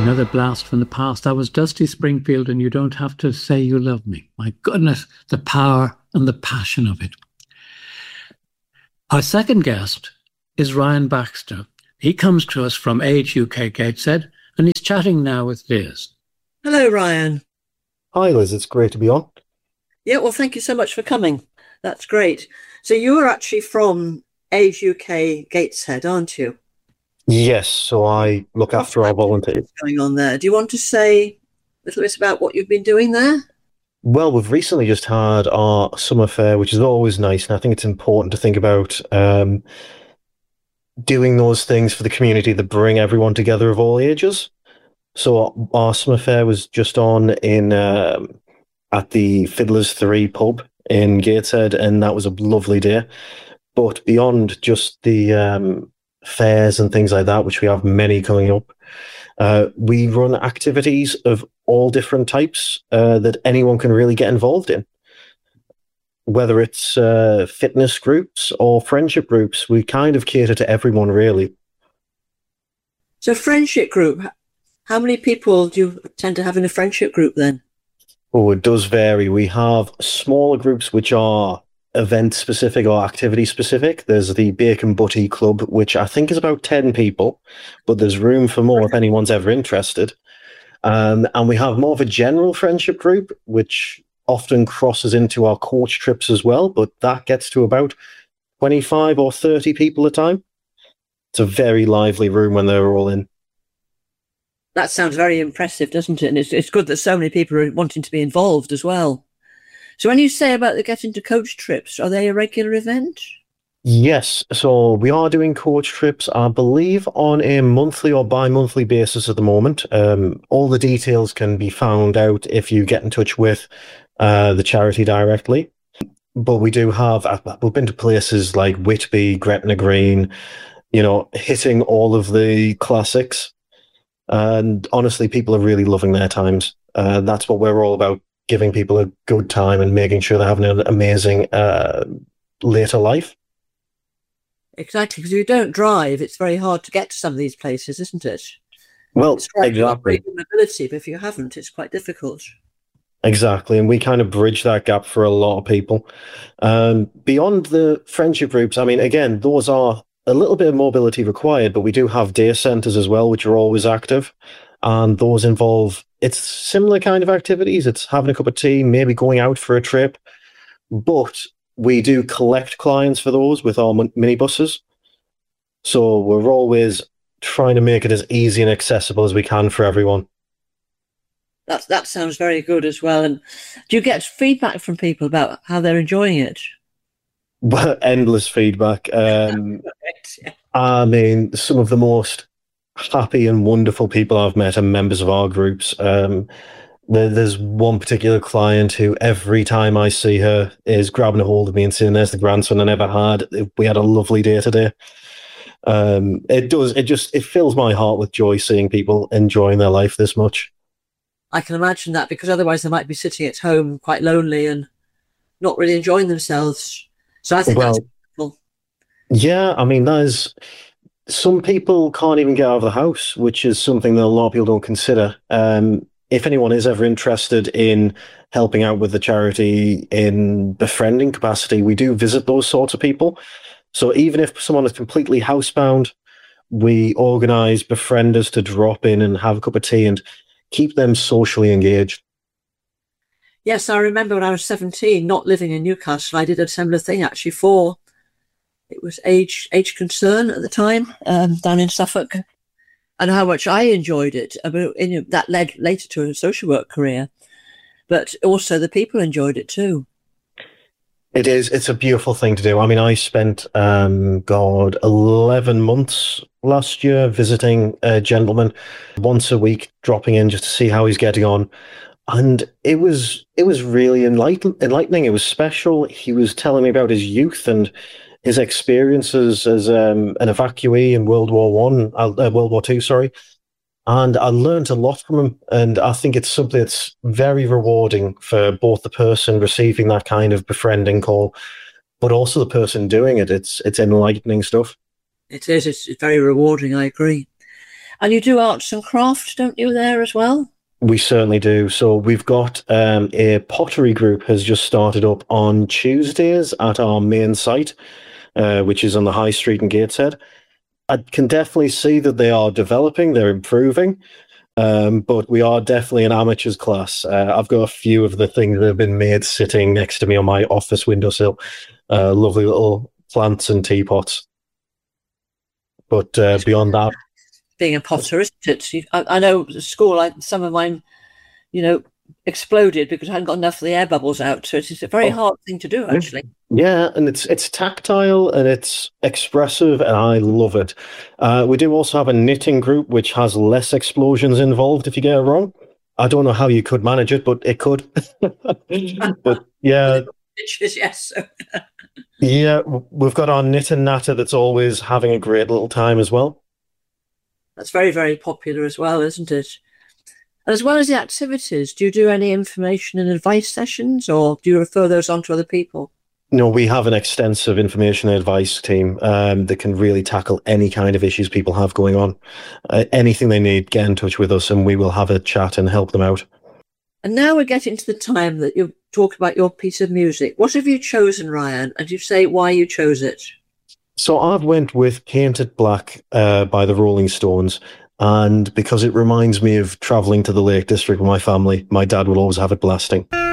Another blast from the past. That was Dusty Springfield, and You Don't Have to Say You Love Me. My goodness, the power and the passion of it. Our second guest is Ryan Baxter. He comes to us from Age UK Gateshead, and he's chatting now with Liz. Hello, Ryan. Hi, Liz. It's great to be on. Yeah, well, thank you so much for coming. That's great. So you are actually from Age UK Gateshead, aren't you? Yes, so I look after our volunteers. What's going on there? Do you want to say a little bit about what you've been doing there? Well, we've recently just had our summer fair, which is always nice, and I think it's important to think about doing those things for the community that bring everyone together of all ages. So our summer fair was just on in at the Fiddler's 3 pub in Gateshead, and that was a lovely day. But beyond just the fairs and things like that, which we have many coming up, we run activities of all different types that anyone can really get involved in. Whether it's fitness groups or friendship groups, we kind of cater to everyone, really. So friendship group, how many people do you tend to have in a friendship group then? Oh, it does vary. We have smaller groups which are event-specific or activity-specific. There's the Bacon Butty Club, which I think is about 10 people, but there's room for more if anyone's ever interested. And we have more of a general friendship group, which often crosses into our coach trips as well, but that gets to about 25 or 30 people a time. It's a very lively room when they're all in. That sounds very impressive, doesn't it? And it's good that so many people are wanting to be involved as well. So when you say about the getting to coach trips, are they a regular event? Yes, so we are doing coach trips, I believe, on a monthly or bi-monthly basis at the moment. All the details can be found out if you get in touch with the charity directly. But we do have, we've been to places like Whitby, Gretna Green, hitting all of the classics. And honestly, people are really loving their times. That's what we're all about, giving people a good time and making sure they're having an amazing later life. Exactly, because if you don't drive, it's very hard to get to some of these places, isn't it? Well, exactly. Mobility, but if you haven't, it's quite difficult. Exactly, and we kind of bridge that gap for a lot of people. Beyond the friendship groups, I mean, again, those are a little bit of mobility required, but we do have day centres as well, which are always active. And those involve, it's similar kind of activities. It's having a cup of tea, maybe going out for a trip. But we do collect clients for those with our minibuses. So we're always trying to make it as easy and accessible as we can for everyone. That sounds very good as well. And do you get feedback from people about how they're enjoying it? Well, endless feedback. I mean, some of the most happy and wonderful people I've met are members of our groups. There's one particular client who every time I see her is grabbing a hold of me and saying, "There's the grandson I never had. We had a lovely day today." It fills my heart with joy seeing people enjoying their life this much. I can imagine that, because otherwise they might be sitting at home quite lonely and not really enjoying themselves. So I think that's wonderful. Yeah, I mean, some people can't even get out of the house, which is something that a lot of people don't consider. If anyone is ever interested in helping out with the charity in befriending capacity, we do visit those sorts of people. So even if someone is completely housebound, we organise befrienders to drop in and have a cup of tea and keep them socially engaged. Yes, I remember when I was 17, not living in Newcastle, I did a similar thing actually it was Age Concern at the time, down in Suffolk, and how much I enjoyed it. That led later to a social work career, but also the people enjoyed it too. It is. It's a beautiful thing to do. I mean, I spent, 11 months last year visiting a gentleman once a week, dropping in just to see how he's getting on. And it was really enlightening. It was special. He was telling me about his youth and his experiences as an evacuee in World War II, sorry. And I learned a lot from him. And I think it's something that's very rewarding for both the person receiving that kind of befriending call, but also the person doing it. It's enlightening stuff. It is. It's very rewarding. I agree. And you do arts and crafts, don't you, there as well? We certainly do. So we've got a pottery group has just started up on Tuesdays at our main site, which is on the High Street in Gateshead. I can definitely see that they are developing, they're improving, but we are definitely an amateurs class. I've got a few of the things that have been made sitting next to me on my office windowsill. Lovely little plants and teapots. But beyond that, being a potter, isn't it? I know at school, some of mine, exploded because I hadn't got enough of the air bubbles out. So it's a very hard thing to do, actually. Yeah, and it's tactile and it's expressive, and I love it. We do also have a knitting group, which has less explosions involved if you get it wrong. I don't know how you could manage it, but it could. But yeah. Yes. Yeah, we've got our knit and natter that's always having a great little time as well. That's very, very popular as well, isn't it? And as well as the activities, do you do any information and advice sessions, or do you refer those on to other people? No, we have an extensive information and advice team that can really tackle any kind of issues people have going on. Anything they need, get in touch with us and we will have a chat and help them out. And now we're getting to the time that you talk about your piece of music. What have you chosen, Ryan? And you say why you chose it? So I've went with Painted Black by the Rolling Stones. And because it reminds me of travelling to the Lake District with my family, my dad will always have it blasting.